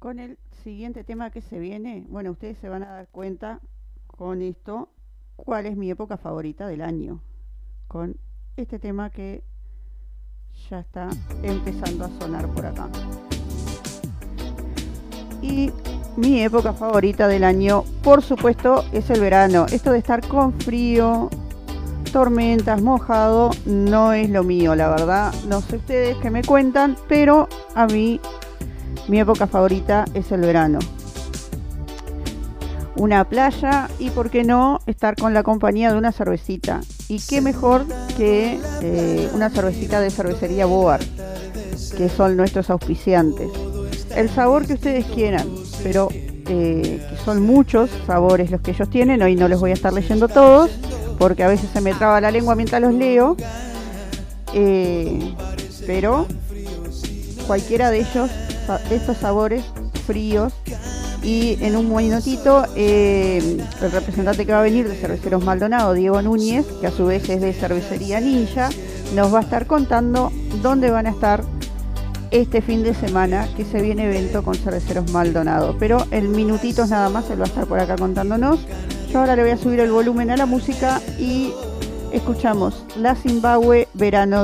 con el siguiente tema que se viene, bueno, ustedes se van a dar cuenta con esto cuál es mi época favorita del año. Con este tema que ya está empezando a sonar por acá. Y mi época favorita del año, por supuesto, es el verano. Esto de estar con frío, tormentas, mojado, no es lo mío, la verdad. No sé ustedes qué me cuentan, pero a mí mi época favorita es el verano. Una playa y, por qué no, estar con la compañía de una cervecita. Y qué mejor que una cervecita de cervecería Boar, que son nuestros auspiciantes. El sabor que ustedes quieran, pero que son muchos sabores los que ellos tienen. Hoy no les voy a estar leyendo todos, porque a veces se me traba la lengua mientras los leo. Pero cualquiera de ellos, de estos sabores fríos. Y en un minutito el representante que va a venir de Cerveceros Maldonado, Diego Núñez, que a su vez es de Cervecería Ninja, nos va a estar contando dónde van a estar este fin de semana, que se viene evento con Cerveceros Maldonado. Pero en minutitos nada más él va a estar por acá contándonos. Yo ahora le voy a subir el volumen a la música y escuchamos La Zimbabue, Verano